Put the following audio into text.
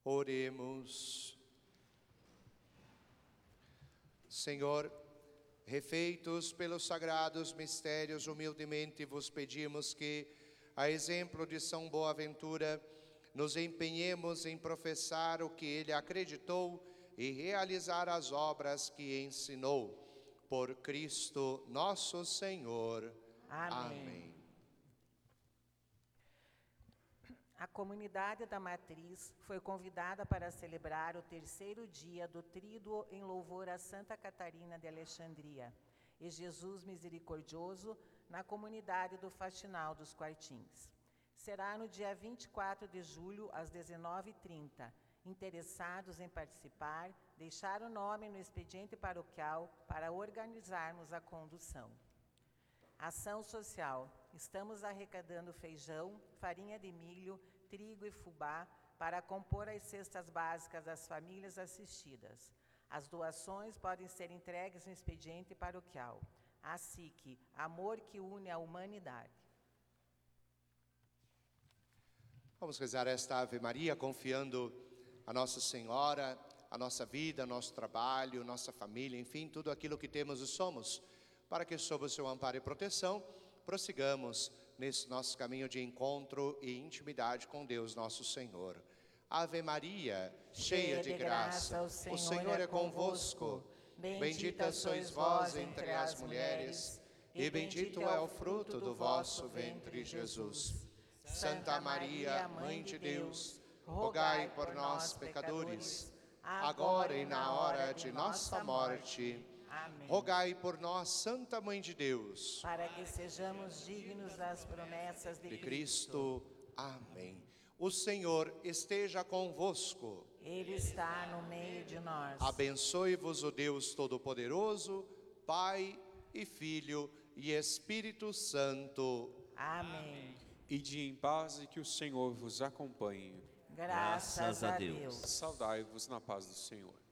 Oremos. Senhor, refeitos pelos sagrados mistérios, humildemente vos pedimos que, a exemplo de São Boaventura, nos empenhemos em professar o que ele acreditou e realizar as obras que ensinou. Por Cristo nosso Senhor. Amém. A comunidade da Matriz foi convidada para celebrar o terceiro dia do Tríduo em louvor a Santa Catarina de Alexandria e Jesus Misericordioso na comunidade do Faxinal dos Quartins. Será no dia 24 de julho, às 19h30. Interessados em participar, deixar o nome no expediente paroquial para organizarmos a condução. Ação social. Estamos arrecadando feijão, farinha de milho, trigo e fubá para compor as cestas básicas das famílias assistidas. As doações podem ser entregues no expediente paroquial. A SIC, Amor que une a humanidade. Vamos rezar esta Ave Maria confiando a Nossa Senhora, a nossa vida, nosso trabalho, nossa família, enfim, tudo aquilo que temos e somos, para que sob o seu amparo e proteção, prossigamos nesse nosso caminho de encontro e intimidade com Deus nosso Senhor. Ave Maria, cheia de graça, o Senhor é convosco. Bendita sois vós entre as mulheres, e bendito é o fruto do vosso ventre, Jesus. Santa Maria, Mãe de Deus, rogai por nós, pecadores, agora e na hora de nossa morte. Amém. Rogai por nós, Santa Mãe de Deus, para que sejamos dignos das promessas de Cristo. Amém. O Senhor esteja convosco. Ele está no meio de nós. Abençoe-vos o Deus Todo-Poderoso, Pai e Filho e Espírito Santo. Amém. Ide em paz e que o Senhor vos acompanhe. Graças a Deus. Saudai-vos na paz do Senhor.